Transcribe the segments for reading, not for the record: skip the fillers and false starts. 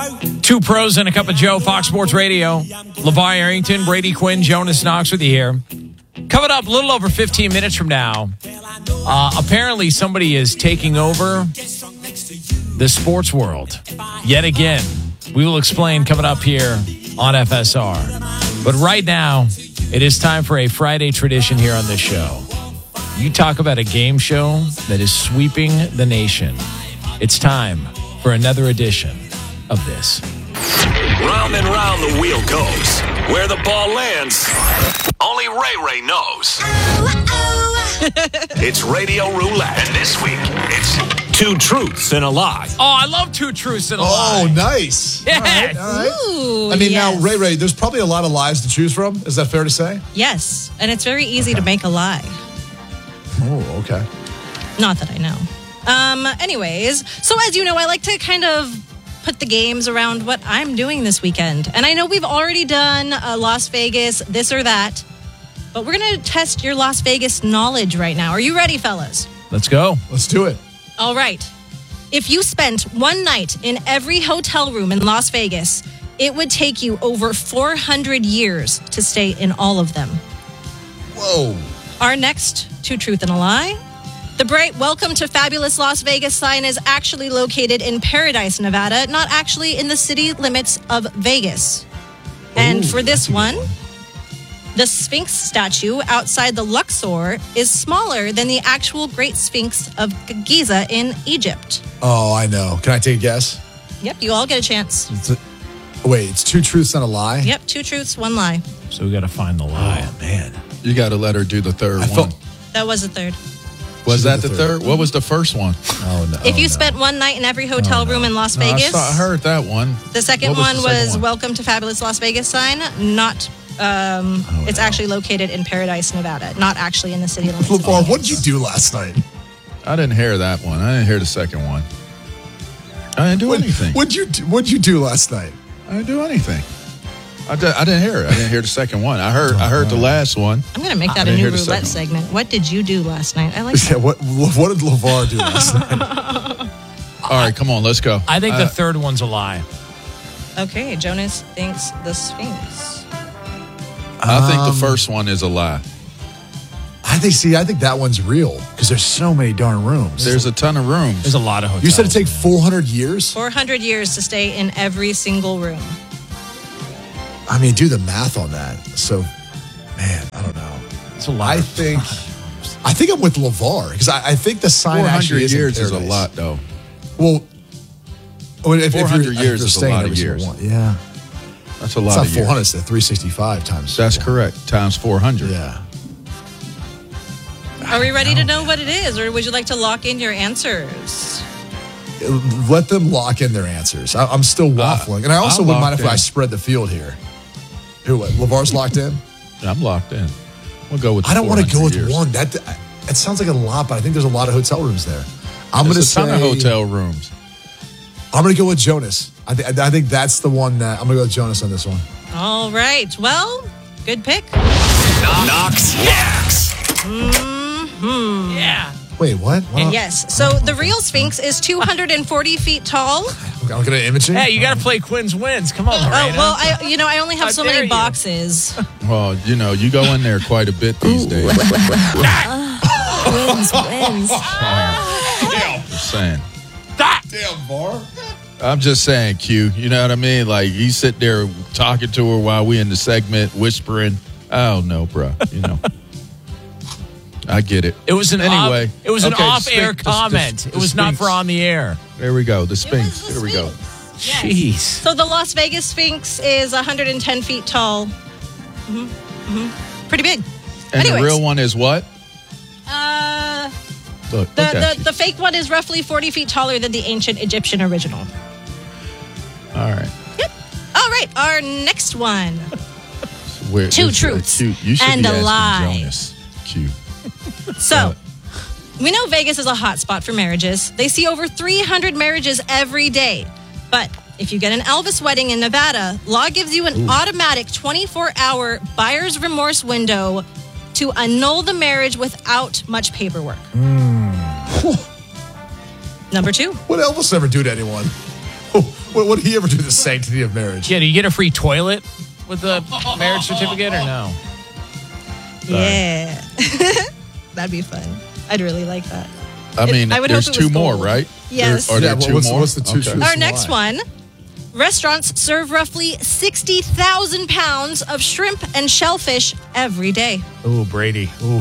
Two pros and a cup of Joe, Fox Sports Radio. LeVar Arrington, Brady Quinn, Jonas Knox with you here. Coming up a little over 15 minutes from now, apparently somebody is taking over the sports world yet again. We will explain coming up here on FSR. But right now, it is time for a Friday tradition here on this show. You talk about a game show that is sweeping the nation. It's time for another edition of this. Round and round the wheel goes. Where the ball lands, only Ray knows. It's Radio Roulette. And this week, it's Two Truths and a Lie. Oh, I love Two Truths and a Lie. Oh, nice. Yes. All right. Ooh, I mean, yes. now, Ray, there's probably a lot of lies to choose from. Is that fair to say? Yes, and it's very easy to make a lie. Oh, okay. Not that I know. Anyways, so as you know, I like to kind of put the games around what I'm doing this weekend. And I know we've already done Las Vegas, this or that, but we're going to test your Las Vegas knowledge right now. Are you ready, fellas? Let's go. Let's do it. All right. If you spent one night in every hotel room in Las Vegas, it would take you over 400 years to stay in all of them. Whoa. Our next Two Truth and a Lie. The bright Welcome to Fabulous Las Vegas sign is actually located in Paradise, Nevada, not actually in the city limits of Vegas. And for this one, the Sphinx statue outside the Luxor is smaller than the actual Great Sphinx of Giza in Egypt. Oh, I know. Can I take a guess? Yep, you all get a chance. Wait, it's two truths and a lie? Yep, two truths, one lie. So we got to find the lie. Oh, man. You got to let her do the third one. That was the third. Was that the third? What was the first one? Oh, no. If you spent one night in every hotel room in Las Vegas, I heard that one. the second What was one the second was one? Welcome to Fabulous Las Vegas sign. Not, it's actually located in Paradise, Nevada. Not actually in the city limits. of LeVar, Vegas. what did you do last night? I didn't hear that one. I didn't hear the second one. I didn't do anything. What'd you do last night? I didn't do anything. I didn't hear it. I didn't hear the second one. I heard the last one. I'm going to make that I a didn't new hear the roulette second segment. What did you do last night? I like Yeah, that. what did LeVar do last night? All right, come on, let's go. I think the third one's a lie. Okay, Jonas thinks the Sphinx. I think the first one is a lie. I think that one's real because there's so many darn rooms. There's a ton of rooms. There's a lot of hotels. You said it take 400 years? 400 years to stay in every single room. I mean, do the math on that. So, man, I don't know. It's a lot. I think I'm with LeVar because I think the sign 400 actually is in years is a Paradise. lot, though. Well, if 400 years you're is a staying lot every of single years. one. Yeah. That's a It's lot not of 400, years. it's 365 times. That's one. correct. Times 400. Yeah. Are we ready to know what it is, or would you like to lock in your answers? Let them lock in their answers. I'm still waffling. And I also I'm wouldn't mind locked if I in. spread the field here. Who, what? LeVar's locked in? I'm locked in. We'll go with the I don't want to go 400 with years. one. That sounds like a lot, but I think there's a lot of hotel rooms there. I'm going to There's a say ton of hotel rooms. I'm going to go with Jonas. I think that's the one that I'm going to go with Jonas on this one. All right. Well, good pick. Knox Knacks. Yeah. Wait, what? And yes, so the real Sphinx is 240 feet tall. I'm going to imaging. Hey, you got to play Quinn's Wins. Come on, Oh, Lorena. well, I only have How so dare many you. boxes. Well, you go in there quite a bit these days. Wins. Just saying. Damn, Var. I'm just saying, Q. You know what I mean? Like, you sit there talking to her while we in the segment, whispering. Oh, no, bro. I get it. It was an Anyway, it was an okay, off-air the comment. It was not Sphinx. for on the air. There we go. The Sphinx. the Here we go. Jeez. So the Las Vegas Sphinx is 110 feet tall. Pretty big. And Anyways. the real one is what? Look at you. The fake one is roughly 40 feet taller than the ancient Egyptian original. All right. Yep. All right, our next one. Where- Two this- truths Q, you should and be a asking lie. Jonas. Q. So, we know Vegas is a hot spot for marriages. They see over 300 marriages every day. But if you get an Elvis wedding in Nevada, law gives you an automatic 24-hour buyer's remorse window to annul the marriage without much paperwork. Number two. What Elvis ever do to anyone? What did he ever do to the sanctity of marriage? Yeah, do you get a free toilet with the marriage certificate or no? Yeah. That'd be fun. I'd really like that. I mean, I would there's hope it was 2 more, gold. right? Yes. Are there Yeah, 2 more? what's the 2 truths? Our and a next lie? one. Restaurants serve roughly 60,000 pounds of shrimp and shellfish every day. Ooh, Brady. Ooh.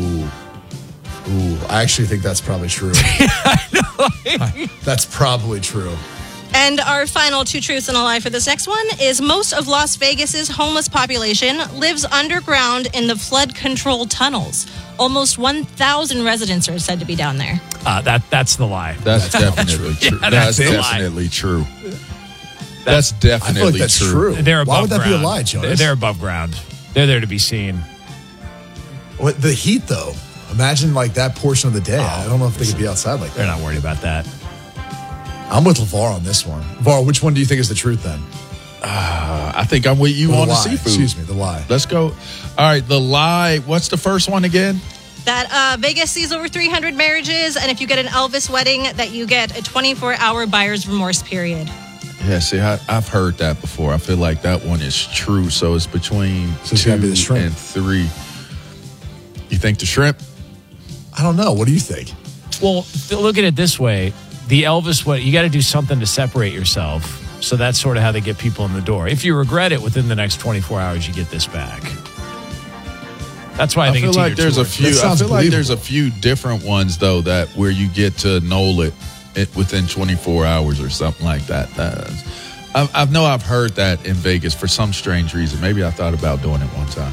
Ooh, I actually think that's probably true. That's probably true. And our final 2 truths and a lie for this next one is most of Las Vegas's homeless population lives underground in the flood control tunnels. Almost 1,000 residents are said to be down there. That's the lie. That's definitely true. Yeah, that's that's a lie. definitely true. That's I definitely feel like that's true. They're above Why would that ground. be a lie, Jonas? They're above ground. They're there to be seen. What, the heat, though. Imagine like that portion of the day. I don't know if they could be outside like They're that. not worried about that. I'm with LeVar on this one. LeVar, which one do you think is the truth then? I think I'm with you Or on the lie? seafood. Excuse me, the lie. Let's go. All right, the lie. What's the first one again? That Vegas sees over 300 marriages, and if you get an Elvis wedding, that you get a 24-hour buyer's remorse period. Yeah, see, I've heard that before. I feel like that one is true. So it's between So it's gotta be the 2 shrimp. and 3. You think the shrimp? I don't know. What do you think? Well, look at it this way. The Elvis, you got to do something to separate yourself. So that's sort of how they get people in the door. If you regret it within the next 24 hours, you get this back. That's why I think feel it's like either there's true a or- few. That I sounds feel like there's a believable. few different ones though that where you get to annul it within 24 hours or something like that. I've heard that in Vegas for some strange reason. Maybe I thought about doing it one time.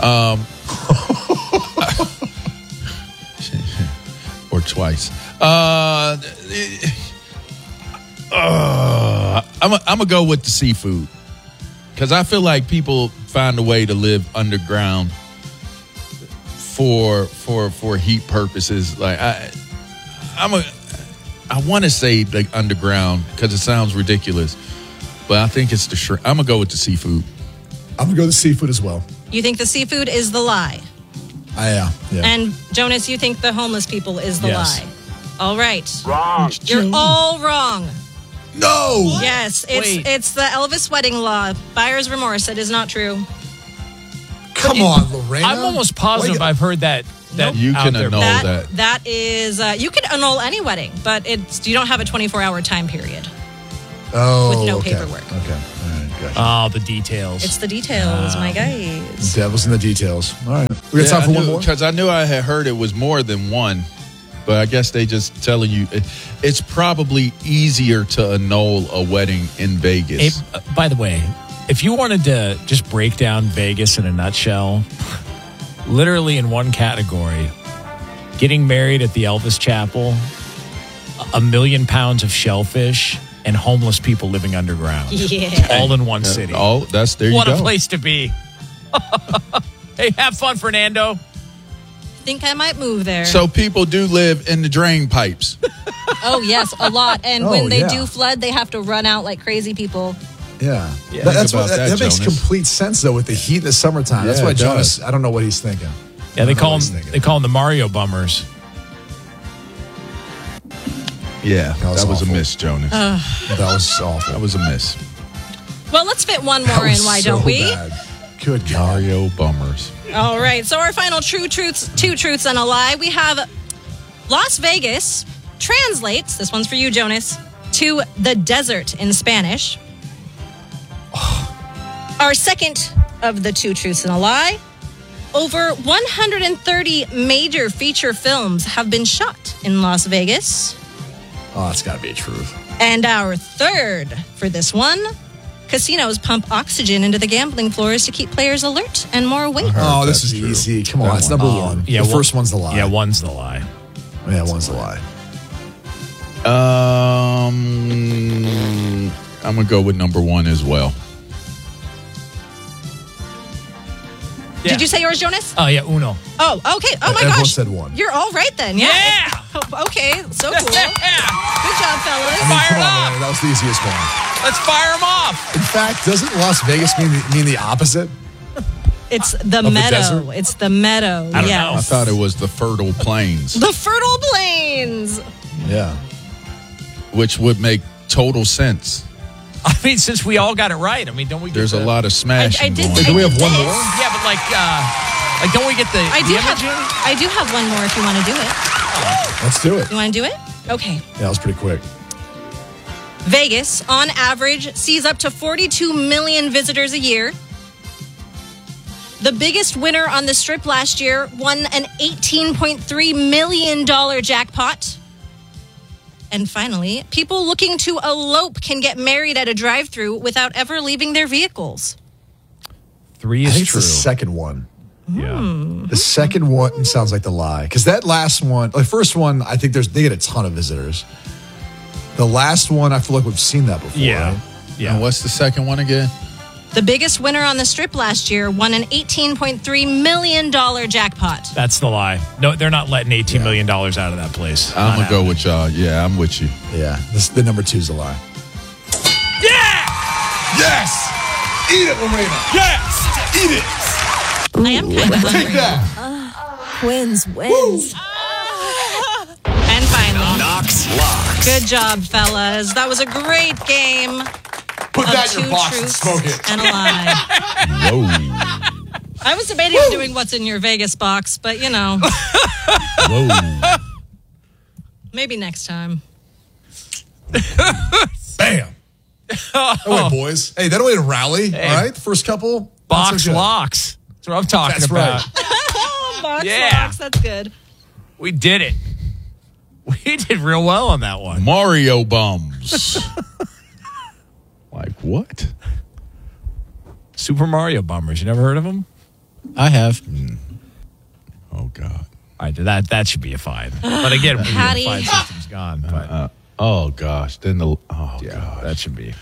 Or twice. I'm gonna go with the seafood because I feel like people find a way to live underground for heat purposes. Like I want to say like underground because it sounds ridiculous, but I think it's the shrimp. I'm gonna go with the seafood. I'm going to go with the seafood as well. You think the seafood is the lie. Yeah. And Jonas, you think the homeless people is the Yes. lie. All right. Wrong. You're all wrong. No! Yes, Wait. it's the Elvis wedding law. Buyer's remorse. It is not true. Come on, Lorena. I'm almost positive Why- I've heard that. Nope. You out can there. annul that. That is you could annul any wedding, but you don't have a 24-hour time period. Oh, with no okay. paperwork. Okay. All right. Gotcha. Oh, the details. It's the details, my guys. Devil's in the details. All right. We got time for one more? Because I knew I had heard it was more than one, but I guess they just telling you it's probably easier to annul a wedding in Vegas. By the way, if you wanted to just break down Vegas in a nutshell, literally in one category, getting married at the Elvis Chapel, 1 million pounds of shellfish, and homeless people living underground. Yeah. All in one city. Oh, there What you a go. place to be. Hey, have fun, Fernando. Think I might move there. So people do live in the drain pipes. Oh, yes, a lot. And Oh, when they yeah. do flood, they have to run out like crazy people. Yeah. Yeah, That's think what, about that that, makes Jonas. complete sense, though, with the heat in the summertime. That's Yeah, why it Jonas, does. I don't know what he's thinking. Yeah, they I don't know call what he's them. thinking. They call them the Mario bummers. Yeah, That was that was a awful. miss, Jonas. That was awful. That was a miss. Well, let's fit one That more in, was why so don't we? bad. Good God. Mario Bummers. All right. So our final two truths and a lie. We have Las Vegas translates, this one's for you, Jonas, to the desert in Spanish. Our second of the two truths and a lie. Over 130 major feature films have been shot in Las Vegas. Oh, that's got to be a truth. And our third for this one, casinos pump oxygen into the gambling floors to keep players alert and more awake. Oh, this that's is true. easy. Come on, That that's one. number one. Yeah, the first one's the lie. Yeah, one's the lie. Yeah, one's the lie. I'm gonna go with number one as well. Yeah. Did you say yours, Jonas? Oh yeah, Uno. Oh, okay. Oh, my Everyone gosh. said one. You're all right then. Yeah. Okay. So cool. Good job, fellas. Fire Come it on, up. Larry, that was the easiest one. Let's fire them off. In fact, doesn't Las Vegas mean the opposite? It's the the meadow. desert? It's the meadow. I don't yes. know. I thought it was the fertile plains, The fertile plains. Yeah. which would make total sense. I mean, since we all got it right, I mean, don't we? There's a lot of smashing I did- going. Do we have one more? Yeah, but like don't we get the imaging? I do have one more if you want to do it. Let's do it. You want to do it? Okay. Yeah, that was pretty quick. Vegas, on average, sees up to 42 million visitors a year. The biggest winner on the Strip last year won an $18.3 million jackpot. And finally, people looking to elope can get married at a drive-thru without ever leaving their vehicles. 3 I is think it's true. the second one. Yeah. The second one sounds like the lie. Because that last one, the first one, I think they get a ton of visitors. The last one, I feel like we've seen that before. Yeah. Right? Yeah. And what's the second one again? The biggest winner on the Strip last year won an $18.3 million jackpot. That's the lie. No, they're not letting $18 million out of that place. I'm Not going to go happening. with y'all. Yeah, I'm with you. Yeah. The number 2 is a lie. Yeah! Yes! Eat it, Lorena. Yes! Eat it. I am kind of hungry. Take that. Wins. And finally, Knox Locks. good job, fellas. That was a great game. Put Of that in 2 your box and truths smoke it. and a lie. Whoa. I was debating on doing what's in your Vegas box, but you know, Whoa. maybe next time. Bam. Oh, wait, boys. Hey, that way to rally. All right. First couple. Box not so good. locks. That's what I'm talking That's about. right. Box Yeah. locks, that's good. We did it. We did real well on that one. Mario bums. Like what? Super Mario Bummers. You never heard of them? I have. Oh, God. All right, that should be a fine. But again, the Patty. fine system's gone. But Oh, gosh. Then yeah, gosh. that should be.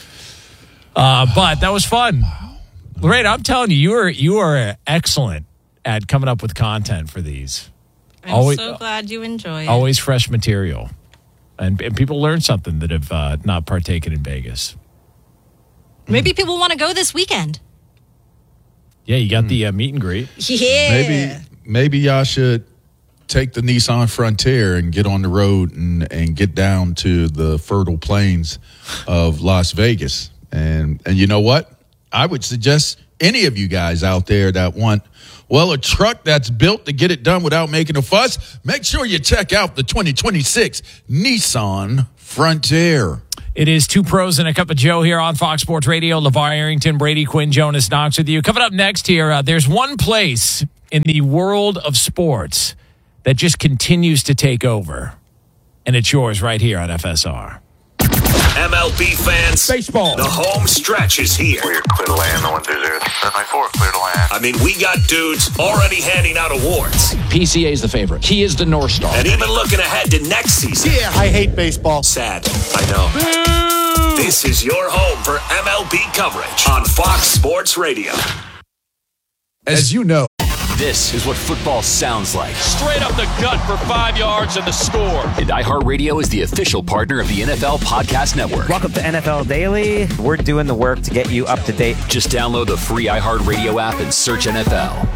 But that was fun. Lorraine, I'm telling you, you are excellent at coming up with content for these. I'm so glad you enjoy it. Always fresh material. And people learn something that have not partaken in Vegas. Maybe people want to go this weekend. Yeah, you got the meet and greet. Yeah. Maybe y'all should take the Nissan Frontier and get on the road and get down to the fertile plains of Las Vegas. And you know what? I would suggest any of you guys out there that want, well, a truck that's built to get it done without making a fuss, make sure you check out the 2026 Nissan Frontier. It is 2 pros and a cup of Joe here on Fox Sports Radio. LeVar Arrington, Brady Quinn, Jonas Knox with you. Coming up next here, there's one place in the world of sports that just continues to take over. And it's yours right here on FSR. MLB fans, Baseball. the home stretch is here. Clear to land, the 130. 794, clear to land. I mean, we got dudes already handing out awards PCA is the favorite. He is the North Star. and even looking ahead to next season. Yeah, I hate baseball. Sad, I know. This is your home for MLB coverage on Fox Sports Radio. As you know, This is what football sounds like. Straight up the gut for 5 yards and the score. And iHeartRadio is the official partner of the NFL Podcast Network. Welcome to NFL Daily. We're doing the work to get you up to date. Just download the free iHeartRadio app and search NFL.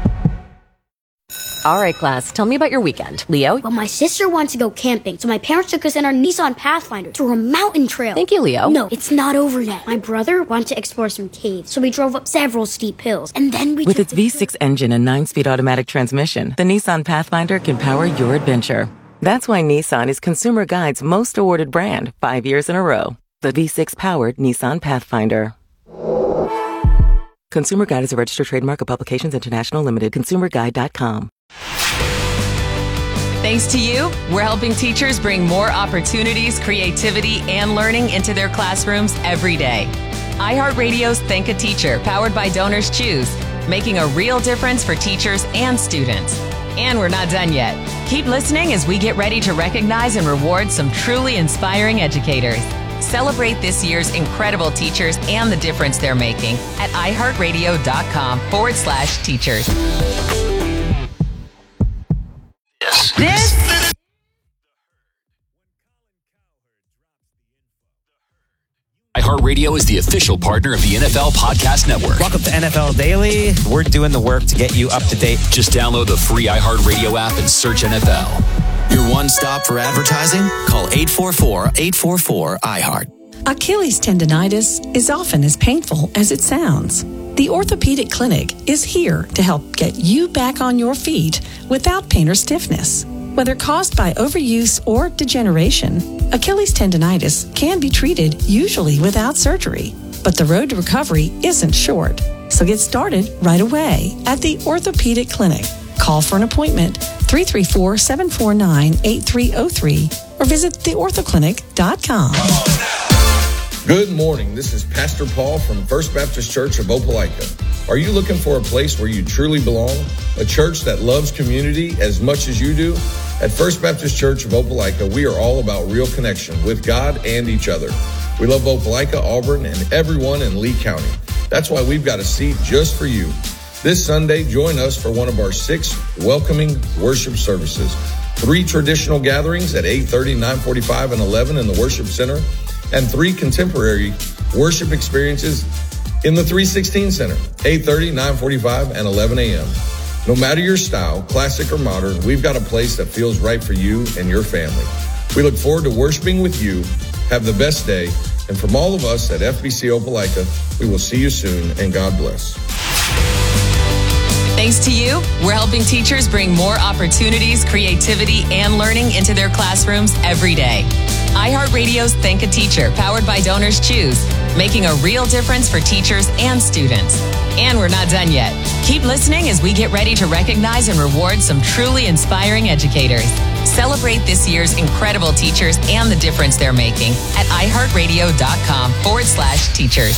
All right, class, tell me about your weekend. Leo? Well, my sister wants to go camping, so my parents took us in our Nissan Pathfinder through a mountain trail. Thank you, Leo. No, it's not over yet. My brother wanted to explore some caves, so we drove up several steep hills, and then we With its V6 engine and 9-speed automatic transmission, the Nissan Pathfinder can power your adventure. That's why Nissan is Consumer Guide's most awarded brand 5 years in a row. The V6-powered Nissan Pathfinder. Consumer Guide is a registered trademark of Publications International Limited. ConsumerGuide.com. Thanks to you, we're helping teachers bring more opportunities, creativity, and learning into their classrooms every day. iHeartRadio's Thank a Teacher, powered by Donors Choose, making a real difference for teachers and students. And we're not done yet. Keep listening as we get ready to recognize and reward some truly inspiring educators. Celebrate this year's incredible teachers and the difference they're making at iHeartRadio.com/teachers. This iHeartRadio is the official partner of the NFL Podcast Network. Welcome to NFL Daily. We're doing the work to get you up to date. Just download the free iHeartRadio app and search NFL. Your one stop for advertising? Call 844-844-iHeart. Achilles tendonitis is often as painful as it sounds. The Orthopedic Clinic is here to help get you back on your feet without pain or stiffness. Whether caused by overuse or degeneration, Achilles tendonitis can be treated usually without surgery. But the road to recovery isn't short. So get started right away at the Orthopedic Clinic. Call for an appointment 334-749-8303 or visit theorthoclinic.com. Good morning. This is Pastor Paul from First Baptist Church of Opelika. Are you looking for a place where you truly belong? A church that loves community as much as you do? At First Baptist Church of Opelika, we are all about real connection with God and each other. We love Opelika, Auburn, and everyone in Lee County. That's why we've got a seat just for you. This Sunday, join us for one of our 6 welcoming worship services. 3 traditional gatherings at 8:30, 9:45, and 11 in the Worship Center, and 3 contemporary worship experiences in the 316 Center, 8:30, 9:45, and 11 a.m. No matter your style, classic or modern, we've got a place that feels right for you and your family. We look forward to worshiping with you. Have the best day. And from all of us at FBC Opelika, we will see you soon, and God bless. Thanks to you, we're helping teachers bring more opportunities, creativity, and learning into their classrooms every day. iHeartRadio's Think a Teacher, powered by Donors Choose, making a real difference for teachers and students. And we're not done yet. Keep listening as we get ready to recognize and reward some truly inspiring educators. Celebrate this year's incredible teachers and the difference they're making at iHeartRadio.com/teachers.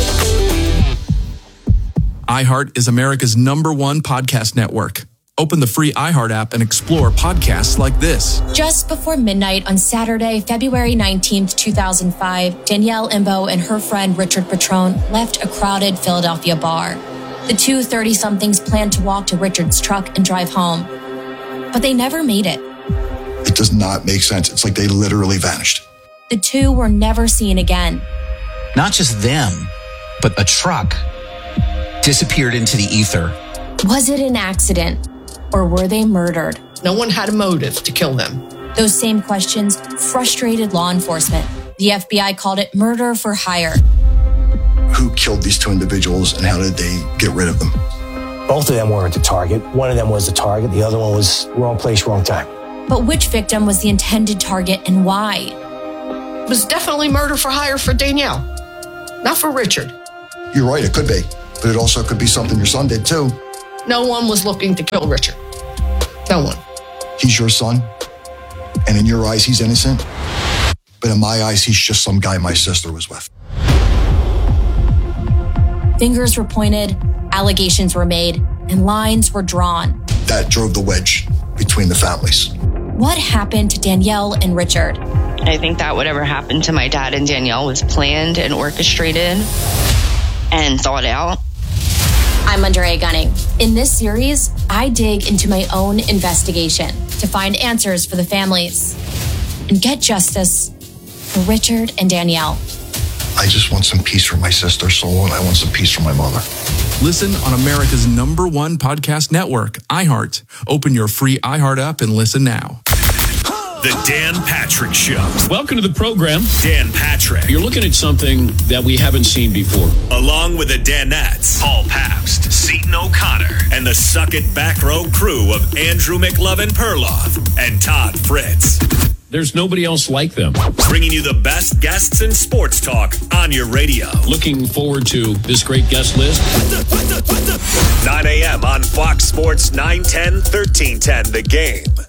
iHeart is America's #1 podcast network. Open the free iHeart app and explore podcasts like this. Just before midnight on Saturday, February 19th, 2005, Danielle Imbo and her friend Richard Petrone left a crowded Philadelphia bar. The two 30-somethings planned to walk to Richard's truck and drive home, but they never made it. It does not make sense. It's like they literally vanished. The two were never seen again. Not just them, but a truck disappeared into the ether. Was it an accident, or were they murdered? No one had a motive to kill them. Those same questions frustrated law enforcement. The FBI called it murder for hire. Who killed these 2 individuals and how did they get rid of them? Both of them weren't the target. One of them was the target. The other one was wrong place, wrong time. But which victim was the intended target and why? It was definitely murder for hire for Danielle, not for Richard. You're right, it could be. But it also could be something your son did too. No one was looking to kill Richard. No one. He's your son, and in your eyes, he's innocent. But in my eyes, he's just some guy my sister was with. Fingers were pointed, allegations were made, and lines were drawn. That drove the wedge between the families. What happened to Danielle and Richard? I think that whatever happened to my dad and Danielle was planned and orchestrated and thought out. I'm Andrea Gunning. In this series, I dig into my own investigation to find answers for the families and get justice for Richard and Danielle. I just want some peace for my sister's soul, and I want some peace for my mother. Listen on America's #1 podcast network, iHeart. Open your free iHeart app and listen now. The Dan Patrick Show. Welcome to the program. Dan Patrick. You're looking at something that we haven't seen before. Along with the Danettes, Paul Pabst, Seton O'Connor, and the Suck It Back Row crew of Andrew McLovin Perloff and Todd Fritz. There's nobody else like them. Bringing you the best guests in sports talk on your radio. Looking forward to this great guest list. 9 a.m. on Fox Sports 910, 1310, The Game.